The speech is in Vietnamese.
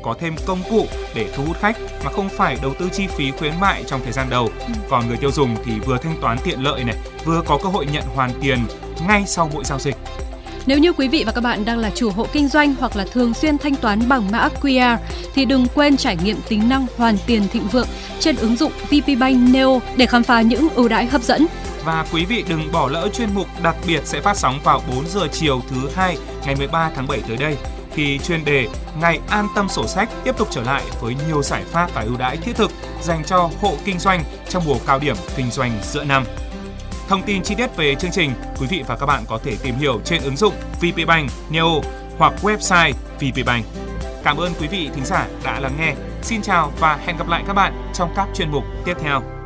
có thêm công cụ để thu hút khách mà không phải đầu tư chi phí khuyến mại trong thời gian đầu. Còn người tiêu dùng thì vừa thanh toán tiện lợi này, vừa có cơ hội nhận hoàn tiền ngay sau mỗi giao dịch. Nếu như quý vị và các bạn đang là chủ hộ kinh doanh hoặc là thường xuyên thanh toán bằng mã QR thì đừng quên trải nghiệm tính năng hoàn tiền thịnh vượng trên ứng dụng VPBank Neo để khám phá những ưu đãi hấp dẫn. Và quý vị đừng bỏ lỡ chuyên mục đặc biệt sẽ phát sóng vào 4 giờ chiều thứ Hai ngày 13 tháng 7 tới đây, khi chuyên đề Ngày an tâm sổ sách tiếp tục trở lại với nhiều giải pháp và ưu đãi thiết thực dành cho hộ kinh doanh trong mùa cao điểm kinh doanh giữa năm. Thông tin chi tiết về chương trình, quý vị và các bạn có thể tìm hiểu trên ứng dụng VPBank Neo hoặc website VPBank. Cảm ơn quý vị thính giả đã lắng nghe. Xin chào và hẹn gặp lại các bạn trong các chuyên mục tiếp theo.